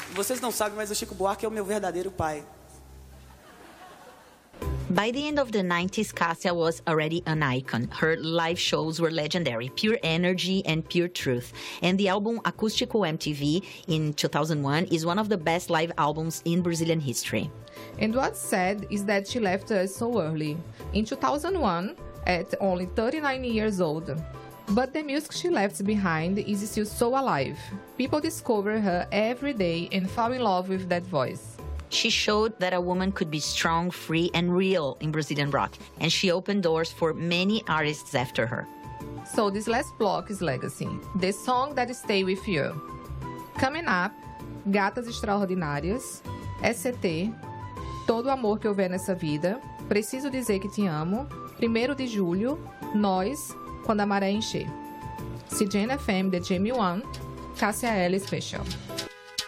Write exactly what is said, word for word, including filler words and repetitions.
Vocês não sabem, mas o Chico Buarque é o meu verdadeiro pai. By the end of the nineties, Cássia was already an icon. Her live shows were legendary, pure energy and pure truth. And the album Acústico M T V in two thousand one is one of the best live albums in Brazilian history. And what's sad is that she left us so early, in two thousand one, at only thirty-nine years old. But the music she left behind is still so alive. People discover her every day and fall in love with that voice. She showed that a woman could be strong, free, and real in Brazilian rock, and she opened doors for many artists after her. So this last block is Legacy, the song that stay with you. Coming up, Gatas Extraordinárias, S C T, Todo o Amor que Houver Nessa Vida, Preciso Dizer Que Te Amo, primeiro de julho, Nós, Quando a Maré Encher. C J N F M, The Jamie One, Cássia Eller Special.